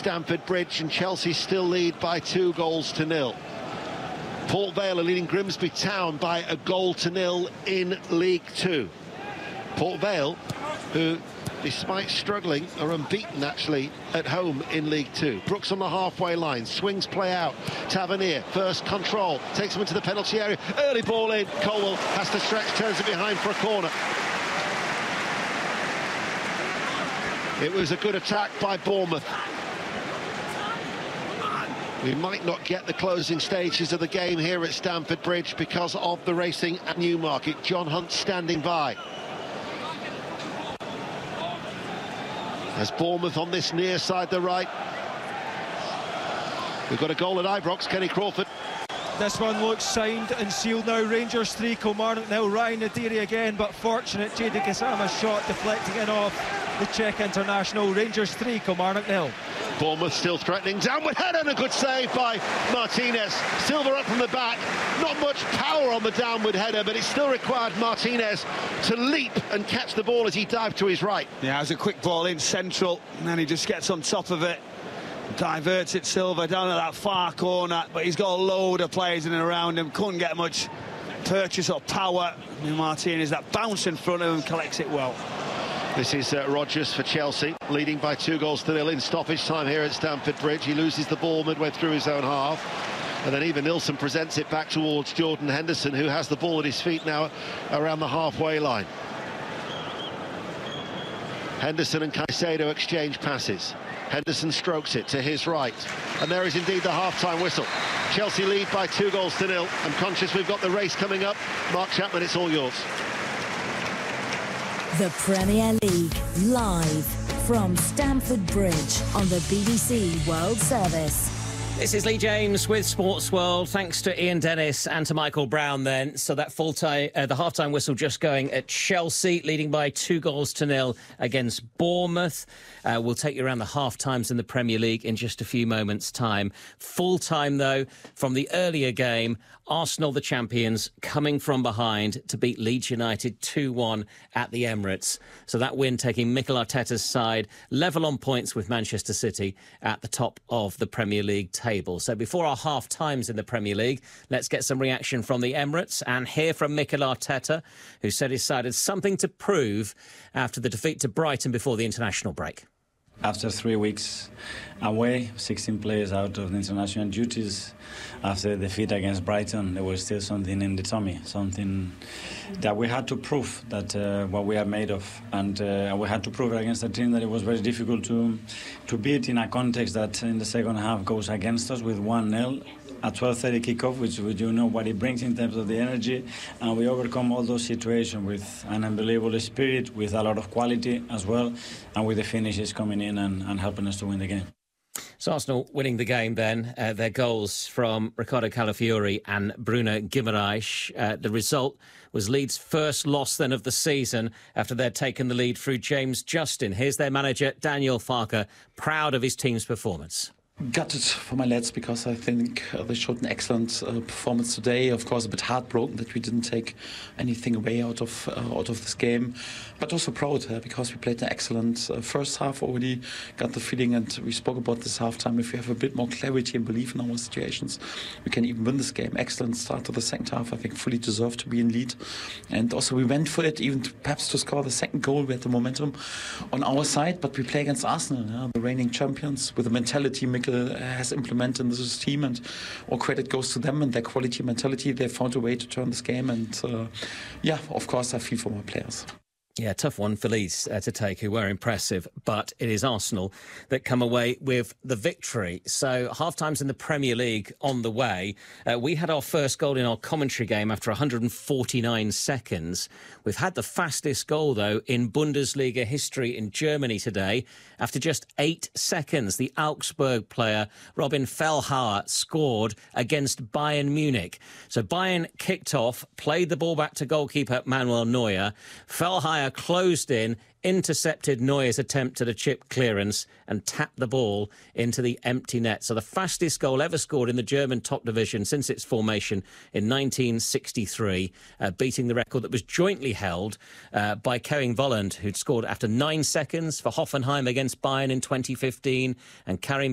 Stamford Bridge, and Chelsea still lead by 2-0. Port Vale are leading Grimsby Town by 1-0 in League Two. Port Vale, who, despite struggling, are unbeaten actually at home in League Two. Brooks on the halfway line, swings play out. Tavernier, first control, takes him into the penalty area. Early ball in, Colwell has to stretch, turns it behind for a corner. It was a good attack by Bournemouth. We might not get the closing stages of the game here at Stamford Bridge because of the racing at Newmarket. John Hunt standing by. As Bournemouth on this near side, the right. We've got a goal at Ibrox, Kenny Crawford. This one looks signed and sealed now. Rangers 3, Kilmarnock nil. Ryan Nadiri again, but fortunate. Jadon Kasama's shot deflecting it off the Czech international. Rangers 3, Kilmarnock nil. Bournemouth still threatening. Downward header and a good save by Martinez. Silva up from the back. Not much power on the downward header, but it still required Martinez to leap and catch the ball as he dived to his right. Yeah, it was a quick ball in central, and then he just gets on top of it. Diverts it, Silva, down at that far corner, but he's got a load of players in and around him. Couldn't get much purchase or power. Martinez, that bounce in front of him, collects it well. This is Rodgers for Chelsea, leading by 2-0 in stoppage time here at Stamford Bridge. He loses the ball midway through his own half. And then Ivan Nilsson presents it back towards Jordan Henderson, who has the ball at his feet now around the halfway line. Henderson and Caicedo exchange passes. Henderson strokes it to his right. And there is indeed the half-time whistle. Chelsea lead by 2-0. I'm conscious we've got the race coming up. Mark Chapman, it's all yours. The Premier League, live from Stamford Bridge on the BBC World Service. This is Lee James with Sports World. Thanks to Ian Dennis and to Michael Brown then. So that the half-time whistle just going at Chelsea, leading by 2-0 against Bournemouth. We'll take you around the half-times in the Premier League in just a few moments' time. Full-time, though, from the earlier game, Arsenal, the champions, coming from behind to beat Leeds United 2-1 at the Emirates. So that win taking Mikel Arteta's side level on points with Manchester City at the top of the Premier League table. So before our half-times in the Premier League, let's get some reaction from the Emirates and hear from Mikel Arteta, who said his side had something to prove after the defeat to Brighton before the international break. After 3 weeks away, 16 players out of the international duties, after the defeat against Brighton, there was still something in the tummy, something that we had to prove that what we are made of, and we had to prove against a team that it was very difficult to beat in a context that in the second half goes against us with 1-0. A 12:30 kickoff, which you know what it brings in terms of the energy, and we overcome all those situations with an unbelievable spirit, with a lot of quality as well, and with the finishes coming in and helping us to win the game. So Arsenal winning the game then, their goals from Ricardo Calafiori and Bruno Guimaraes. The result was Leeds' first loss then of the season after they'd taken the lead through James Justin. Here's their manager, Daniel Farke, proud of his team's performance. Gutted for my lads because I think they showed an excellent performance today. Of course, a bit heartbroken that we didn't take anything away out of this game, but also proud because we played an excellent first half already. Got the feeling, and we spoke about this halftime. If we have a bit more clarity and belief in our situations, we can even win this game. Excellent start to the second half. I think fully deserved to be in lead, and also we went for it, even perhaps to score the second goal. We had the momentum on our side, but we play against Arsenal, the reigning champions, with a mentality has implemented in this team, and all credit goes to them and their quality mentality. They found a way to turn this game, and yeah, of course I feel for my players. Yeah, tough one for Leeds to take, who were impressive, but it is Arsenal that come away with the victory. So half-times in the Premier League on the way. We had our first goal in our commentary game after 149 seconds. We've had the fastest goal, though, in Bundesliga history in Germany today. After just 8 seconds, the Augsburg player Robin Fellhauer scored against Bayern Munich. So Bayern kicked off, played the ball back to goalkeeper Manuel Neuer. Fellhauer closed in, intercepted Neuer's attempt at a chip clearance and tapped the ball into the empty net. So the fastest goal ever scored in the German top division since its formation in 1963, beating the record that was jointly held by Kevin Volland, who'd scored after 9 seconds for Hoffenheim against Bayern in 2015, and Karim